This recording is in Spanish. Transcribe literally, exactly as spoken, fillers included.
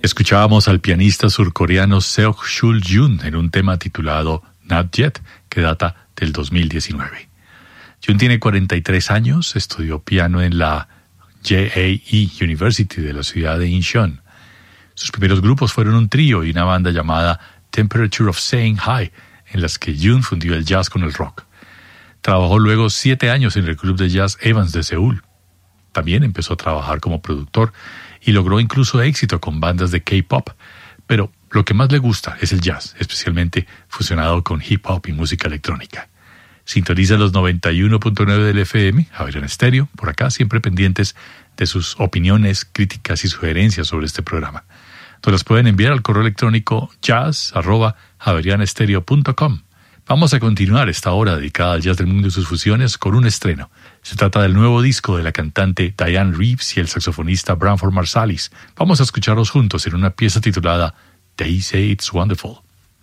Escuchábamos al pianista surcoreano Seok Shul Jun en un tema titulado Not Yet, que data del dos mil diecinueve. Jun tiene cuarenta y tres años, estudió piano en la J A E University de la ciudad de Incheon. Sus primeros grupos fueron un trío y una banda llamada Temperature of Saying Hi, en las que Jun fundió el jazz con el rock. Trabajó luego siete años en el club de jazz Evans de Seúl. También empezó a trabajar como productor y logró incluso éxito con bandas de K-pop, pero lo que más le gusta es el jazz, especialmente fusionado con hip hop y música electrónica. Sintoniza los noventa y uno punto nueve del F M, Javeriana Estéreo, por acá siempre pendientes de sus opiniones, críticas y sugerencias sobre este programa. Nos las pueden enviar al correo electrónico jazz arroba javerianestereo punto com. Vamos a continuar esta hora dedicada al jazz del mundo y sus fusiones con un estreno. Se trata del nuevo disco de la cantante Diane Reeves y el saxofonista Branford Marsalis. Vamos a escucharlos juntos en una pieza titulada They Say It's Wonderful.